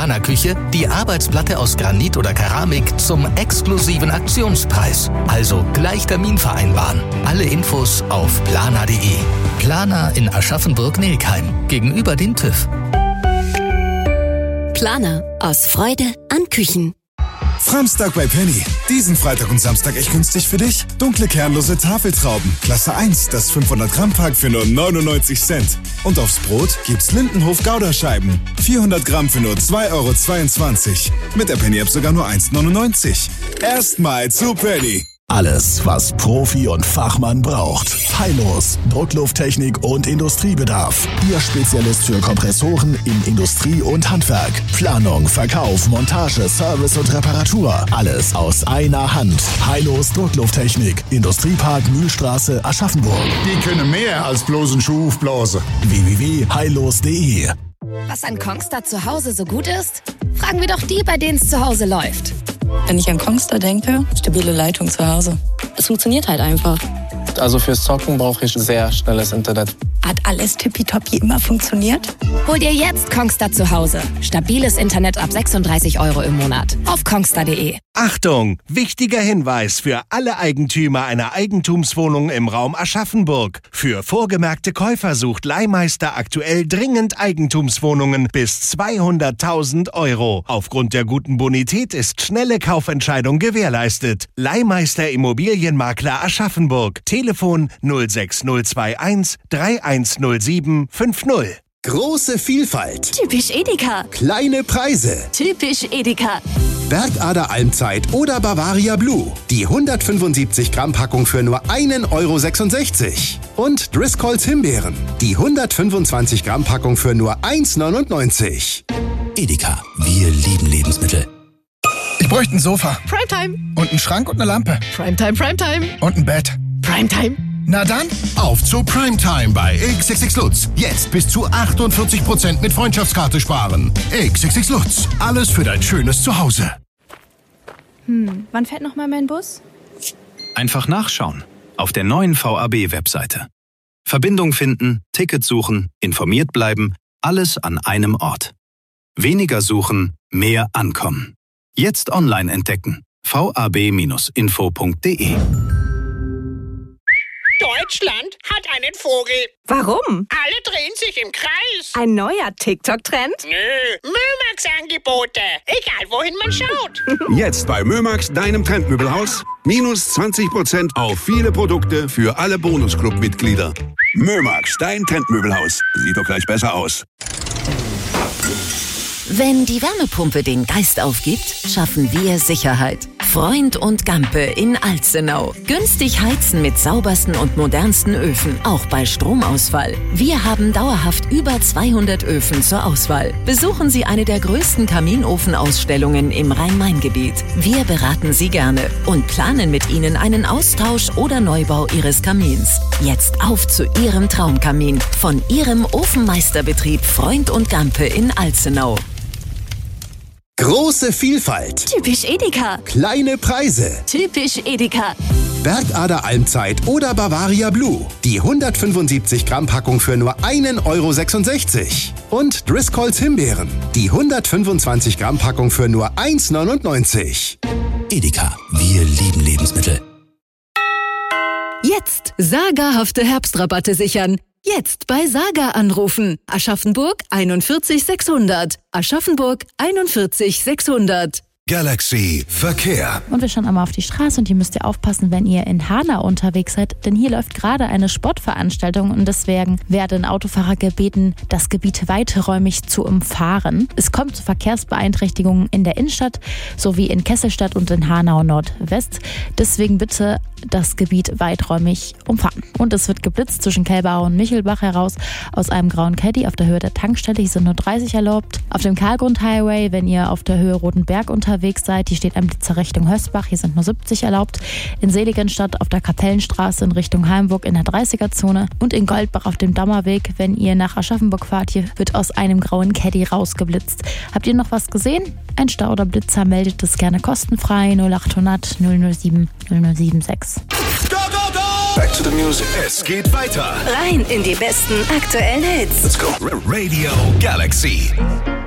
Planer-Küche die Arbeitsplatte aus Granit oder Keramik zum exklusiven Aktionspreis. Also gleich Termin vereinbaren. Alle Infos auf planer.de. Planer in Aschaffenburg-Nelkheim, gegenüber dem TÜV. Planer, aus Freude an Küchen. Framstag bei Penny. Diesen Freitag und Samstag echt günstig für dich. Dunkle kernlose Tafeltrauben, Klasse 1, das 500-Gramm-Pack für nur 99 Cent. Und aufs Brot gibt's Lindenhof-Gouda-Scheiben. 400 Gramm für nur 2,22 €. Mit der Penny-App sogar nur 1,99 €. Erstmal zu Penny. Alles, was Profi und Fachmann braucht. Heilos, Drucklufttechnik und Industriebedarf. Ihr Spezialist für Kompressoren in Industrie und Handwerk. Planung, Verkauf, Montage, Service und Reparatur. Alles aus einer Hand. Heilos Drucklufttechnik. Industriepark Mühlstraße, Aschaffenburg. Die können mehr als bloßen Schuh aufblasen. www.heilos.de. Was an Kongstar zu Hause so gut ist? Fragen wir doch die, bei denen es zu Hause läuft. Wenn ich an Kongstar denke, stabile Leitung zu Hause. Es funktioniert halt einfach. Also fürs Zocken brauche ich sehr schnelles Internet. Hat alles tippitoppi immer funktioniert? Hol dir jetzt Kongstar zu Hause. Stabiles Internet ab 36 € im Monat. Auf kongstar.de. Achtung! Wichtiger Hinweis für alle Eigentümer einer Eigentumswohnung im Raum Aschaffenburg. Für vorgemerkte Käufer sucht Leihmeister aktuell dringend Eigentumswohnungen bis 200.000 €. Aufgrund der guten Bonität ist schnelle Kaufentscheidung gewährleistet. Leihmeister Immobilienmakler Aschaffenburg. Telefon 06021 310750. Große Vielfalt. Typisch Edeka. Kleine Preise. Typisch Edeka. Bergader Almzeit oder Bavaria Blue. Die 175 Gramm Packung für nur 1,66 €. Und Driscolls Himbeeren. Die 125 Gramm Packung für nur 1,99 €. Edeka. Wir lieben Lebensmittel. Ich bräuchte ein Sofa. Primetime. Und einen Schrank und eine Lampe. Primetime, Primetime. Und ein Bett. Primetime. Na dann, auf zu Primetime bei XXX Lutz. Jetzt bis zu 48% mit Freundschaftskarte sparen. XXX Lutz. Alles für dein schönes Zuhause. Wann fährt nochmal mein Bus? Einfach nachschauen. Auf der neuen VAB-Webseite. Verbindung finden, Ticket suchen, informiert bleiben. Alles an einem Ort. Weniger suchen, mehr ankommen. Jetzt online entdecken. vab-info.de. Deutschland hat einen Vogel. Warum? Alle drehen sich im Kreis. Ein neuer TikTok-Trend? Nö, Mömax-Angebote. Egal, wohin man schaut. Jetzt bei Mömax, deinem Trendmöbelhaus. Minus 20% auf viele Produkte für alle Bonusclub-Mitglieder. Mömax, dein Trendmöbelhaus. Sieht doch gleich besser aus. Wenn die Wärmepumpe den Geist aufgibt, schaffen wir Sicherheit. Freund und Gampe in Alzenau. Günstig heizen mit saubersten und modernsten Öfen, auch bei Stromausfall. Wir haben dauerhaft über 200 Öfen zur Auswahl. Besuchen Sie eine der größten Kaminofenausstellungen im Rhein-Main-Gebiet. Wir beraten Sie gerne und planen mit Ihnen einen Austausch oder Neubau Ihres Kamins. Jetzt auf zu Ihrem Traumkamin von Ihrem Ofenmeisterbetrieb Freund und Gampe in Alzenau. Große Vielfalt. Typisch Edeka. Kleine Preise. Typisch Edeka. Bergader Almzeit oder Bavaria Blue. Die 175 Gramm Packung für nur 1,66 €. Und Driscolls Himbeeren. Die 125 Gramm Packung für nur 1,99 €. Edeka. Wir lieben Lebensmittel. Jetzt sagerhafte Herbstrabatte sichern. Jetzt bei Saga anrufen. Aschaffenburg 41 600. Aschaffenburg 41 600. Galaxy Verkehr. Und wir schauen einmal auf die Straße und hier müsst ihr aufpassen, wenn ihr in Hanau unterwegs seid, denn hier läuft gerade eine Sportveranstaltung und deswegen werden Autofahrer gebeten, das Gebiet weiträumig zu umfahren. Es kommt zu Verkehrsbeeinträchtigungen in der Innenstadt sowie in Kesselstadt und in Hanau Nordwest. Deswegen bitte das Gebiet weiträumig umfahren. Und es wird geblitzt zwischen Kelbau und Michelbach heraus aus einem grauen Caddy auf der Höhe der Tankstelle. Hier sind nur 30 erlaubt. Auf dem Karlgrund-Highway, wenn ihr auf der Höhe Rotenberg unterwegs seid, hier steht ein Blitzer Richtung Hösbach. Hier sind nur 70 erlaubt. In Seligenstadt auf der Kapellenstraße in Richtung Heimburg in der 30er-Zone. Und in Goldbach auf dem Dammerweg, wenn ihr nach Aschaffenburg fahrt, hier wird aus einem grauen Caddy rausgeblitzt. Habt ihr noch was gesehen? Ein Stau oder Blitzer meldet es gerne kostenfrei 0800 007 076. Go, go, go! Back to the music. Es geht weiter. Rein in die besten aktuellen Hits. Let's go. Radio Galaxy.